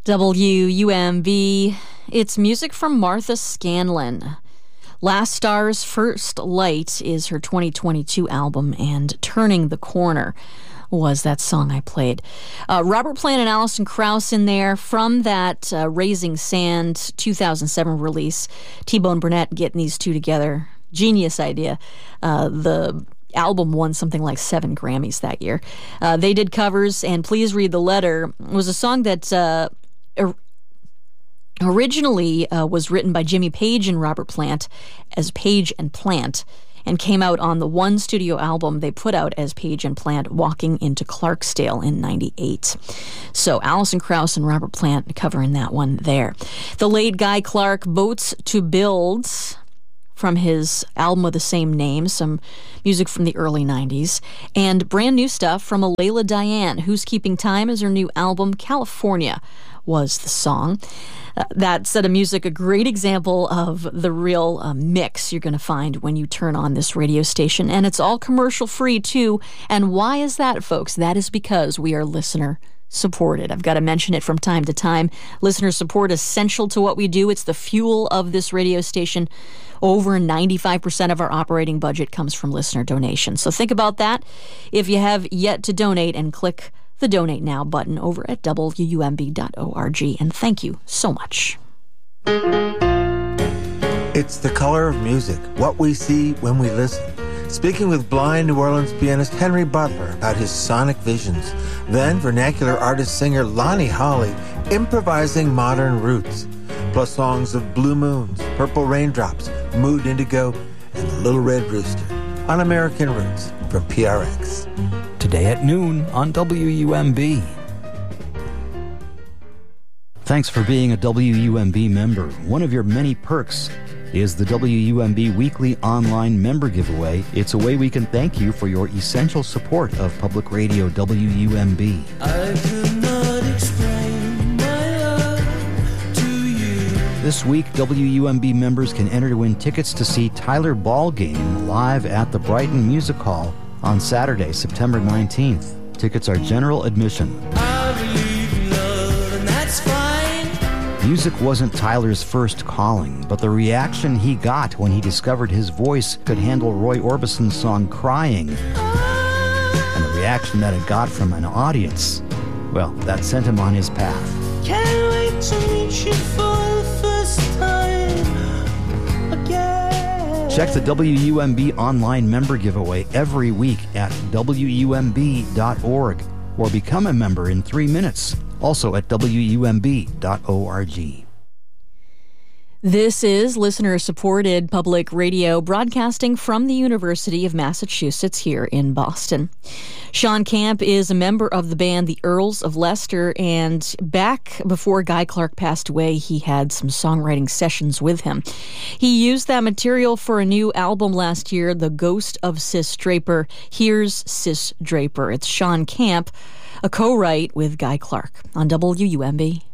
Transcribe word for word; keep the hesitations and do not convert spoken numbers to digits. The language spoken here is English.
W U M B. It's music from Martha Scanlon. Last Star's First Light is her twenty twenty-two album, and Turning the Corner was that song I played. Uh, Robert Plant and Alison Krauss in there from that uh, Raising Sand two thousand seven release. T-Bone Burnett getting these two together. Genius idea. Uh, the album won something like seven Grammys that year. Uh, they did covers, and Please Read the Letter was a song that uh, originally uh, was written by Jimmy Page and Robert Plant as Page and Plant, and came out on the one studio album they put out as Page and Plant, Walking into Clarksdale in ninety-eight. So Alison Krauss and Robert Plant covering that one there. The late Guy Clark, Boats to Build, from his album of the same name, some music from the early nineties, and brand new stuff from Alayla Diane, Who's Keeping Time, is her new album. California was the song. Uh, that set of music, a great example of the real uh, mix you're going to find when you turn on this radio station. And it's all commercial free, too. And why is that, folks? That is because we are listener supported. I've got to mention it from time to time. Listener support is essential to what we do. It's the fuel of this radio station. Over ninety-five percent of our operating budget comes from listener donations. So think about that if you have yet to donate, and click the Donate Now button over at W U M B dot org. And thank you so much. It's the color of music, what we see when we listen. Speaking with blind New Orleans pianist Henry Butler about his sonic visions. Then vernacular artist-singer Lonnie Holley improvising modern roots. Plus songs of Blue Moons, Purple Raindrops, Mood Indigo, and The Little Red Rooster on American Roots from P R X. Today at noon on W U M B. Thanks for being a W U M B member. One of your many perks is the W U M B weekly online member giveaway. It's a way we can thank you for your essential support of public radio W U M B. I could not explain my love to you. This week, W U M B members can enter to win tickets to see Tyler Ballgame live at the Brighton Music Hall on Saturday, September nineteenth. Tickets are general admission. I believe in love, and that's fine. Music wasn't Tyler's first calling, but the reaction he got when he discovered his voice could handle Roy Orbison's song Crying, and the reaction that it got from an audience, well, that sent him on his path. Can't wait to meet you for the first time again. Check the W U M B online member giveaway every week at W U M B dot org or become a member in three minutes. Also at W U M B dot org. This is listener-supported public radio broadcasting from the University of Massachusetts here in Boston. Sean Camp is a member of the band The Earls of Leicester, and back before Guy Clark passed away, he had some songwriting sessions with him. He used that material for a new album last year, The Ghost of Sis Draper. Here's Sis Draper. It's Sean Camp, a co-write with Guy Clark on W U M B.